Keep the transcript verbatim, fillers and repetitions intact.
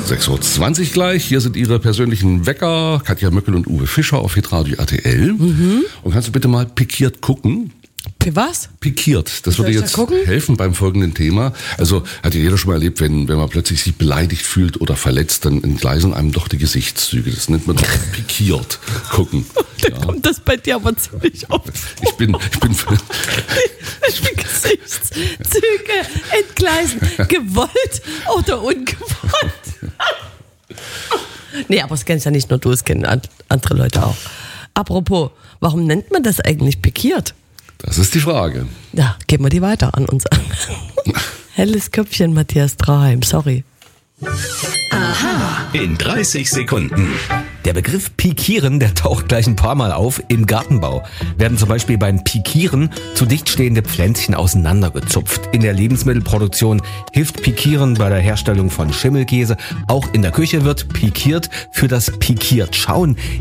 sechs Uhr zwanzig gleich. Hier sind Ihre persönlichen Wecker, Katja Möckel und Uwe Fischer auf Hitradio R T L. Mhm. Und kannst du bitte mal pikiert gucken? Für was? Pikiert. Das würde jetzt da helfen beim folgenden Thema. Also hat ja jeder schon mal erlebt, wenn, wenn man plötzlich sich beleidigt fühlt oder verletzt, dann entgleisen einem doch die Gesichtszüge. Das nennt man doch pikiert gucken. Dann ja. kommt das bei dir aber ziemlich oft. Ich bin, ich bin, ich bin Gesichtszüge entgleisen. Gewollt oder ungewollt? Nee, aber es kennst ja nicht nur du, es kennen andere Leute auch. Apropos, warum nennt man das eigentlich pikiert? Das ist die Frage. Ja, geben wir die weiter an uns. Helles Köpfchen, Matthias Traheim, sorry. Aha. In dreißig Sekunden. Der Begriff Pikieren, der taucht gleich ein paar Mal auf im Gartenbau. Werden zum Beispiel beim Pikieren zu dicht stehende Pflänzchen auseinandergezupft. In der Lebensmittelproduktion hilft Pikieren bei der Herstellung von Schimmelkäse. Auch in der Küche wird pikiert für das Pikiert schauen.